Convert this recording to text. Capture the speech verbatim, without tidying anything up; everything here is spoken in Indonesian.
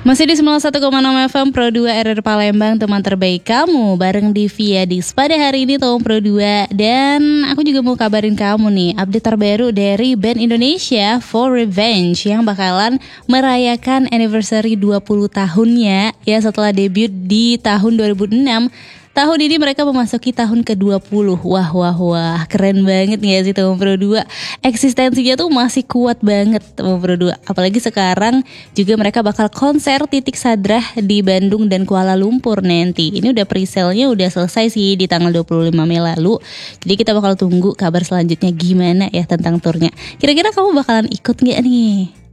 Masih di sembilan puluh satu koma enam F M Pro dua R R Palembang, teman terbaik kamu. Bareng Divi Adis pada hari ini tahun Pro dua. Dan aku juga mau kabarin kamu nih update terbaru dari band Indonesia For Revenge yang bakalan merayakan anniversary dua puluh tahunnya ya setelah debut di tahun dua ribu enam. Tahun ini mereka memasuki tahun ke dua puluh. Wah wah wah, keren banget gak sih Temu Pro dua? Eksistensinya tuh masih kuat banget Temu Pro dua. Apalagi sekarang juga mereka bakal konser Titik Sadrah di Bandung dan Kuala Lumpur nanti. Ini udah pre-sale-nya udah selesai sih di tanggal dua puluh lima Mei lalu. Jadi kita bakal tunggu kabar selanjutnya gimana ya tentang turnya. Kira-kira kamu bakalan ikut gak nih?